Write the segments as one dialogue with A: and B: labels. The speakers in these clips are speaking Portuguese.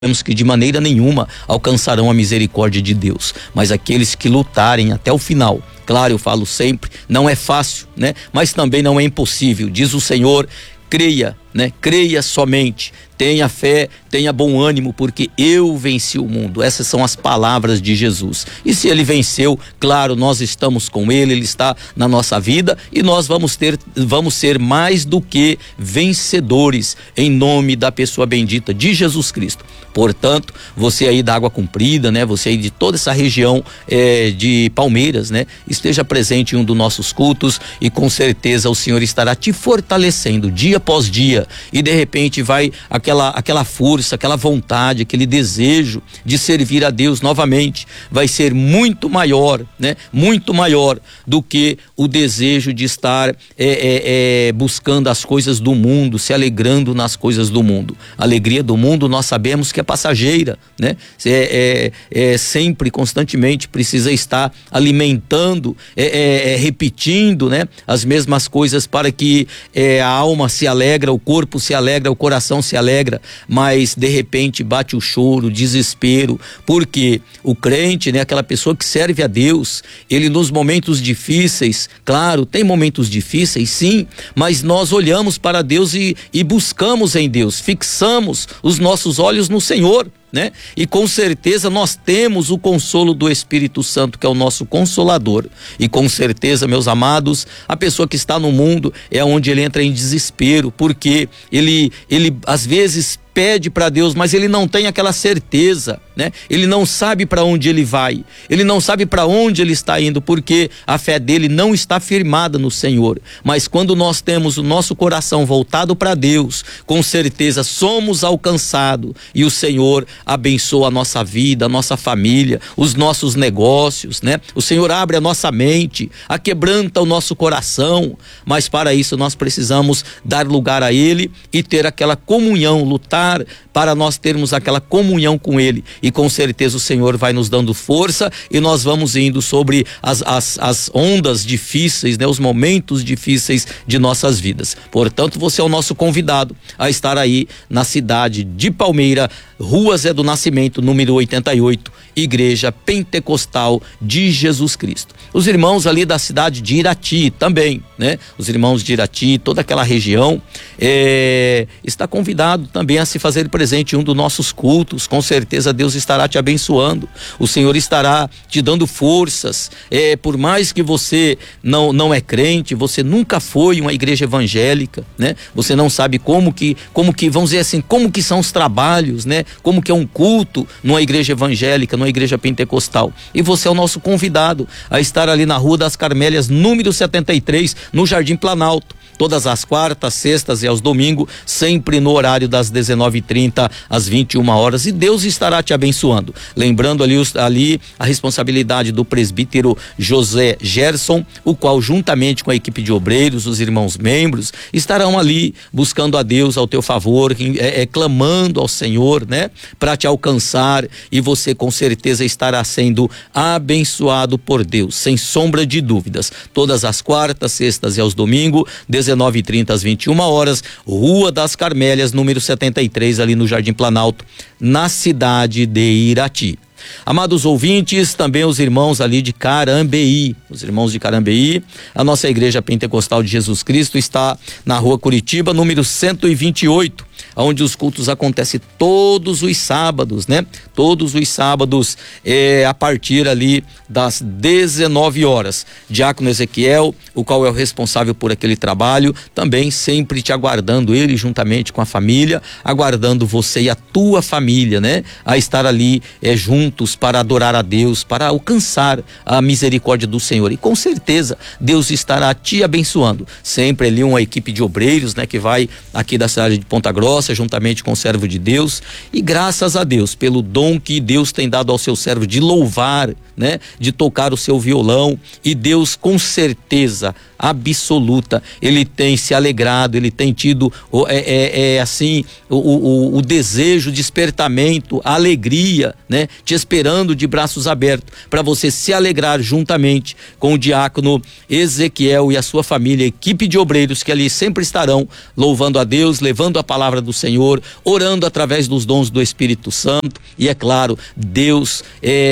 A: sabemos que de maneira nenhuma alcançarão a misericórdia de Deus, mas aqueles que lutarem até o final. Claro, eu falo sempre, não é fácil, né? Mas também não é impossível. Diz o Senhor, creia, né? Creia somente, tenha fé, tenha bom ânimo, porque eu venci o mundo. Essas são as palavras de Jesus. E se ele venceu, claro, nós estamos com ele, ele está na nossa vida e nós vamos ser mais do que vencedores em nome da pessoa bendita de Jesus Cristo. Portanto, você aí da Água Comprida, né? Você aí de toda essa região de Palmeiras, né? Esteja presente em um dos nossos cultos e com certeza o Senhor estará te fortalecendo dia após dia e de repente vai aquela força, aquela vontade, aquele desejo de servir a Deus novamente vai ser muito maior, né? Muito maior do que o desejo de estar buscando as coisas do mundo, se alegrando nas coisas do mundo. A alegria do mundo nós sabemos que é passageira, né? Sempre, constantemente precisa estar alimentando, repetindo, né? As mesmas coisas para que a alma se alegra, o corpo se alegra, o coração se alegra, mas de repente bate o choro, o desespero, porque o crente, né? Aquela pessoa que serve a Deus, ele nos momentos difíceis, claro, tem momentos difíceis sim, mas nós olhamos para Deus e buscamos em Deus, fixamos os nossos olhos no Senhor, né? E com certeza nós temos o consolo do Espírito Santo, que é o nosso consolador. E com certeza, meus amados, a pessoa que está no mundo é onde ele entra em desespero, porque ele às vezes pede para Deus, mas ele não tem aquela certeza, né? Ele não sabe para onde ele vai, ele não sabe para onde ele está indo, porque a fé dele não está firmada no Senhor. Mas quando nós temos o nosso coração voltado para Deus, com certeza somos alcançados e o Senhor abençoa a nossa vida, a nossa família, os nossos negócios, né? O Senhor abre a nossa mente, aquebranta o nosso coração, mas para isso nós precisamos dar lugar a Ele e ter aquela comunhão, lutar para nós termos aquela comunhão com Ele, e com certeza o Senhor vai nos dando força e nós vamos indo sobre as ondas difíceis, né? Os momentos difíceis de nossas vidas. Portanto, você é o nosso convidado a estar aí na cidade de Palmeira, Rua Zé do Nascimento, número 88, Igreja Pentecostal de Jesus Cristo. Os irmãos ali da cidade de Irati também, né? Os irmãos de Irati, toda aquela região, está convidado também a se fazer presente em um dos nossos cultos. Com certeza Deus estará te abençoando, o Senhor estará te dando forças, por mais que você não é crente, você nunca foi uma igreja evangélica, né? Você não sabe como que, vamos dizer assim, como que são os trabalhos, né? Como que é um culto numa igreja evangélica, numa igreja pentecostal, e você é o nosso convidado a estar ali na Rua das Carmélias, número 73, no Jardim Planalto, todas as quartas, sextas e aos domingos, sempre no horário das 19h30 às 21 horas, e Deus estará te abençoando. Lembrando ali a responsabilidade do presbítero José Gerson, o qual juntamente com a equipe de obreiros, os irmãos membros, estarão ali buscando a Deus ao teu favor, clamando ao Senhor, né? Para te alcançar, e você com certeza estará sendo abençoado por Deus, sem sombra de dúvidas. Todas as quartas, sextas e aos domingos, 19h30 às 21 horas, Rua das Carmélias, número 73, ali no Jardim Planalto, na cidade de Irati. Amados ouvintes, também os irmãos ali de Carambeí, a nossa igreja pentecostal de Jesus Cristo está na Rua Curitiba, número 128, onde os cultos acontecem todos os sábados, né? Todos os sábados, a partir ali das 19 horas. Diácono Ezequiel, o qual é o responsável por aquele trabalho, também sempre te aguardando, ele juntamente com a família, aguardando você e a tua família, né? A estar ali juntos para adorar a Deus, para alcançar a misericórdia do Senhor, e com certeza Deus estará te abençoando. Sempre ali uma equipe de obreiros, né? Que vai aqui da cidade de Ponta Grossa, juntamente com o servo de Deus, e graças a Deus pelo dom que Deus tem dado ao seu servo de louvar, né? De tocar o seu violão, e Deus com certeza absoluta. Ele tem se alegrado, ele tem tido o desejo, despertamento, a alegria, né? Te esperando de braços abertos para você se alegrar juntamente com o diácono Ezequiel e a sua família, equipe de obreiros que ali sempre estarão louvando a Deus, levando a palavra do Senhor, orando através dos dons do Espírito Santo e, é claro, Deus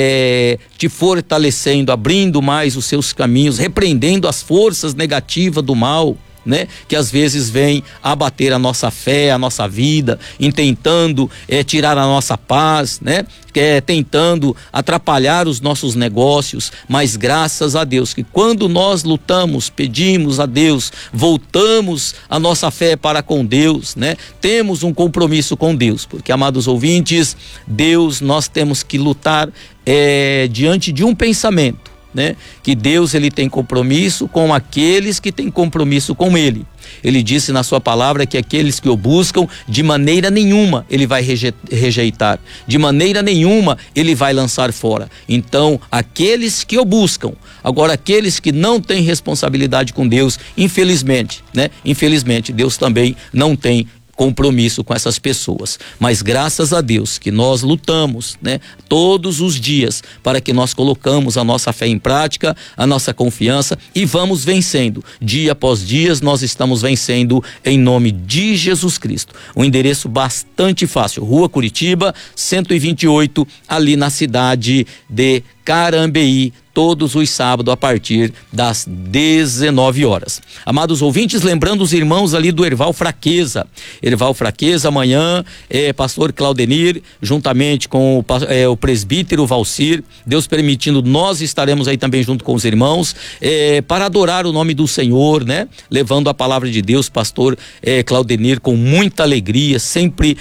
A: te fortalecendo, abrindo mais os seus caminhos, repreendendo as forças negativas do mal, né? Que às vezes vem abater a nossa fé, a nossa vida, tentando tirar a nossa paz, né? Tentando atrapalhar os nossos negócios, mas graças a Deus que quando nós lutamos, pedimos a Deus, voltamos a nossa fé para com Deus, né? Temos um compromisso com Deus, porque, amados ouvintes, Deus, nós temos que lutar diante de um pensamento, né? Que Deus, ele tem compromisso com aqueles que têm compromisso com ele. Ele disse na sua palavra que aqueles que o buscam, de maneira nenhuma ele vai rejeitar, de maneira nenhuma ele vai lançar fora. Então, aqueles que o buscam. Agora, aqueles que não têm responsabilidade com Deus, infelizmente, né? Infelizmente, Deus também não tem compromisso com essas pessoas, mas graças a Deus que nós lutamos, né, todos os dias para que nós colocamos a nossa fé em prática, a nossa confiança e vamos vencendo, dia após dia nós estamos vencendo em nome de Jesus Cristo. Um endereço bastante fácil, Rua Curitiba 128, ali na cidade de Carambeí, todos os sábados a partir das 19 horas. Amados ouvintes, lembrando os irmãos ali do Erval Fraqueza. Erval Fraqueza, amanhã, pastor Claudenir, juntamente com o presbítero Valcir, Deus permitindo, nós estaremos aí também junto com os irmãos, para adorar o nome do Senhor, né? Levando a palavra de Deus, pastor Claudenir, com muita alegria, sempre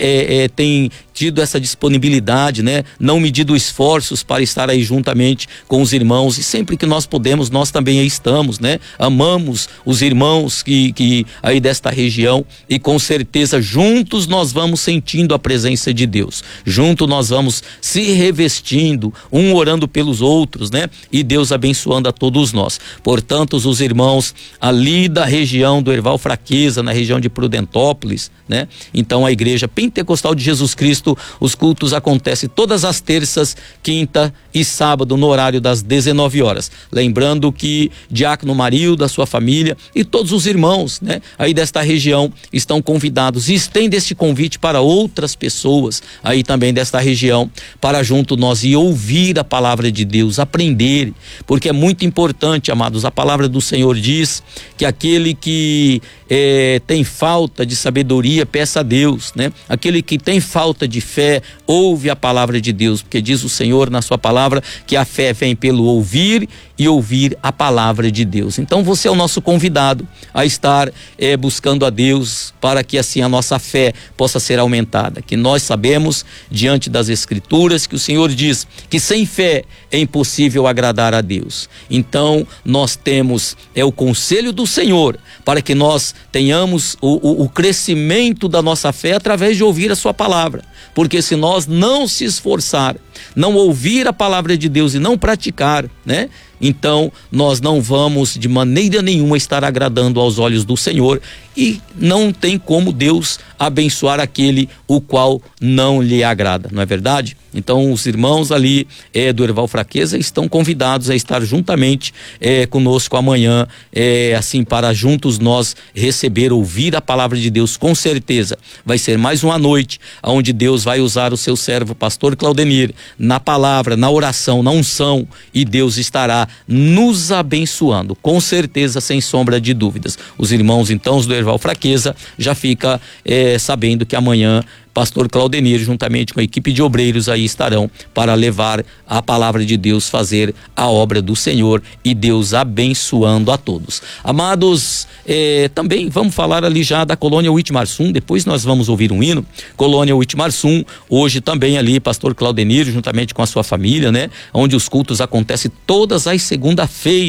A: tem tido essa disponibilidade, né? Não medido esforços para estar aí juntamente com os irmãos, e sempre que nós podemos, nós também aí estamos, né? Amamos os irmãos que aí desta região, e com certeza juntos nós vamos sentindo a presença de Deus, juntos nós vamos se revestindo, um orando pelos outros, né? E Deus abençoando a todos nós. Portanto, os irmãos ali da região do Erval Fraqueza, na região de Prudentópolis, né? Então, a Igreja Pentecostal de Jesus Cristo, os cultos acontecem todas as terças, quinta e sábado no horário das 19 horas. Lembrando que Diácono Marildo, da sua família e todos os irmãos, né, aí desta região estão convidados, e estende este convite para outras pessoas aí também desta região, para junto nós e ouvir a palavra de Deus, aprender, porque é muito importante, amados. A palavra do Senhor diz que aquele que tem falta de sabedoria, peça a Deus, né? Aquele que tem falta de fé, ouve a palavra de Deus, porque diz o Senhor na sua palavra que a fé vem pelo ouvir e ouvir a palavra de Deus. Então você é o nosso convidado a estar buscando a Deus, para que assim a nossa fé possa ser aumentada, que nós sabemos diante das Escrituras que o Senhor diz que sem fé é impossível agradar a Deus. Então nós temos o conselho do Senhor para que nós tenhamos o crescimento da nossa fé através de ouvir a sua palavra, porque se nós não se esforçar, não ouvir a palavra de Deus e não praticar, né? Então nós não vamos de maneira nenhuma estar agradando aos olhos do Senhor, e não tem como Deus abençoar aquele o qual não lhe agrada, não é verdade? Então os irmãos ali do Erval Fraqueza estão convidados a estar juntamente conosco amanhã, assim, para juntos nós receber, ouvir a palavra de Deus. Com certeza vai ser mais uma noite onde Deus vai usar o seu servo pastor Claudenir na palavra, na oração, na unção, e Deus estará nos abençoando, com certeza, sem sombra de dúvidas. Os irmãos então do Erval Fraqueza já fica sabendo que amanhã pastor Claudenir, juntamente com a equipe de obreiros, aí estarão para levar a palavra de Deus, fazer a obra do Senhor, e Deus abençoando a todos. Amados, também vamos falar ali já da Colônia Uitmarsum, depois nós vamos ouvir um hino. Colônia Uitmarsum, hoje também ali pastor Claudenir, juntamente com a sua família, né? Onde os cultos acontecem todas as segunda-feira,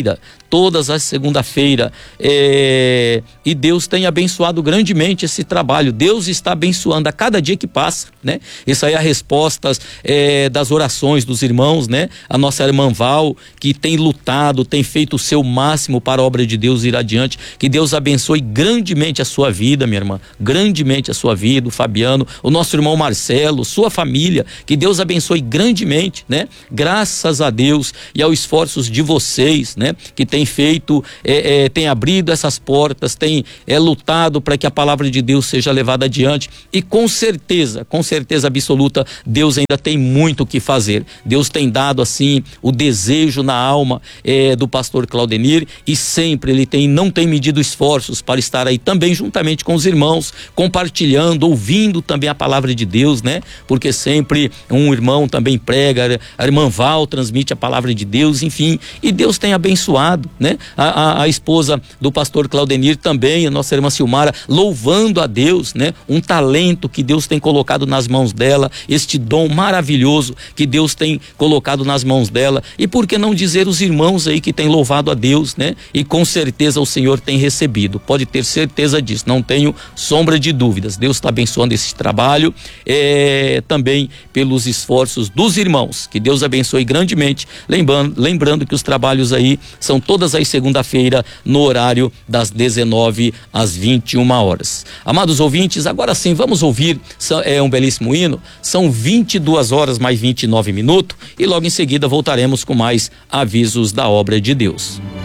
A: todas as segunda-feira, e Deus tem abençoado grandemente esse trabalho. Deus está abençoando a cada dia que passa, né? Isso aí é a resposta das orações dos irmãos, né? A nossa irmã Val, que tem lutado, tem feito o seu máximo para a obra de Deus ir adiante. Que Deus abençoe grandemente a sua vida, minha irmã, grandemente a sua vida, o Fabiano, o nosso irmão Marcelo, sua família, que Deus abençoe grandemente, né? Graças a Deus e aos esforços de vocês, né? Que tem feito, tem abrido essas portas, tem lutado para que a palavra de Deus seja levada adiante, e com certeza absoluta, Deus ainda tem muito o que fazer. Deus tem dado assim o desejo na alma do pastor Claudenir, e sempre ele não tem medido esforços para estar aí também juntamente com os irmãos, compartilhando, ouvindo também a palavra de Deus, né? Porque sempre um irmão também prega, a irmã Val transmite a palavra de Deus, enfim, e Deus tem abençoado, né? A esposa do pastor Claudenir também, a nossa irmã Silmara, louvando a Deus, né? Um talento que Deus tem colocado nas mãos dela, este dom maravilhoso que Deus tem colocado nas mãos dela. E por que não dizer os irmãos aí que têm louvado a Deus, né? E com certeza o Senhor tem recebido, pode ter certeza disso, não tenho sombra de dúvidas. Deus está abençoando esse trabalho, também pelos esforços dos irmãos. Que Deus abençoe grandemente, lembrando que os trabalhos aí são todas as segunda-feira no horário das 19 às 21 horas. Amados ouvintes, agora sim vamos ouvir um belíssimo hino. São 22 horas mais 29 minutos, e logo em seguida voltaremos com mais avisos da obra de Deus.